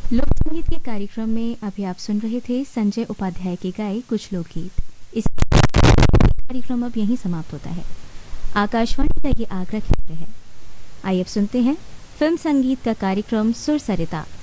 लोक संगीत के कार्यक्रम में अभी आप सुन रहे थे संजय उपाध्याय के गाए कुछ लोकगीत। इस कार्यक्रम अब यहीं समाप्त होता है। आकाशवाणी का ये आग्रह केंद्र है। आइए अब सुनते हैं फिल्म संगीत का कार्यक्रम सुर सरिता।